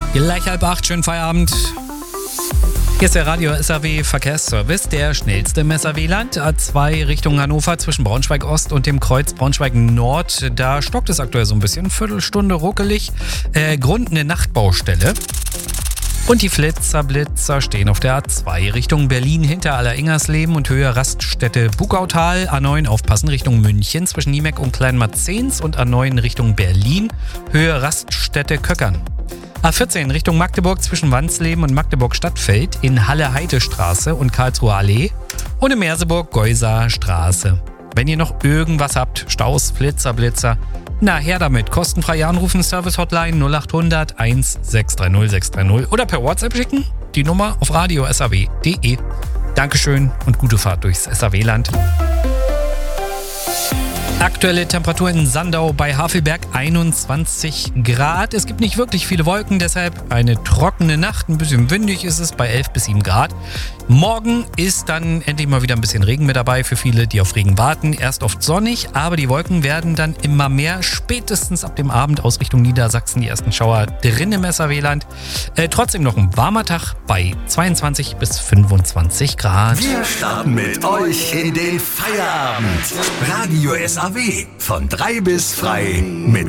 Gleich 7:30, schönen Feierabend. Hier ist der Radio SAW Verkehrsservice, der schnellste im SAW-Land. A2 Richtung Hannover zwischen Braunschweig Ost und dem Kreuz Braunschweig Nord. Da stockt es aktuell so ein bisschen, Viertelstunde ruckelig. Grund eine Nachtbaustelle. Und die Blitzer stehen auf der A2 Richtung Berlin hinter Aller-Ingersleben und Höhe Raststätte Bugautal. A9 aufpassen Richtung München zwischen Niemeck und Kleinmarzens und A9 Richtung Berlin, Höhe Raststätte Köckern. A14 Richtung Magdeburg zwischen Wansleben und Magdeburg-Stadtfeld in Halle-Heide-Straße und Karlsruher Allee und in Merseburg-Geuser Straße. Wenn ihr noch irgendwas habt, Staus, Blitzer, na her damit. Kostenfrei anrufen, Service-Hotline 0800 1630 630 oder per WhatsApp schicken. Die Nummer auf radiosaw.de. Dankeschön und gute Fahrt durchs SAW-Land. Aktuelle Temperatur in Sandau bei Havelberg 21 Grad. Es gibt nicht wirklich viele Wolken, deshalb eine trockene Nacht. Ein bisschen windig ist es bei 11 bis 7 Grad. Morgen ist dann endlich mal wieder ein bisschen Regen mit dabei für viele, die auf Regen warten. Erst oft sonnig, aber die Wolken werden dann immer mehr. Spätestens ab dem Abend aus Richtung Niedersachsen die ersten Schauer drin im SAW-Land. Trotzdem noch ein warmer Tag bei 22 bis 25 Grad. Wir starten mit euch in den Feierabend. Radio SAW von 3 bis frei mit